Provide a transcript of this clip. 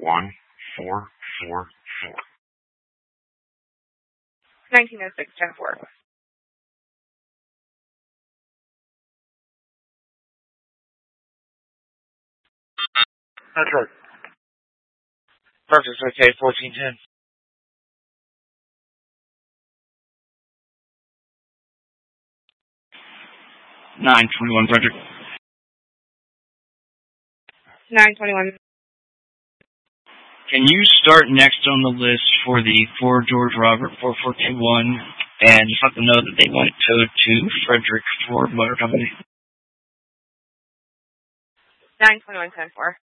1444. 1906, 10-4. That's right. Perfect. Okay, 1410. 921, Frederick. 921. Can you start next on the list for the 4 George Robert 4421 and just let them know that they want code to Frederick Ford Motor Company? 921, 10-4.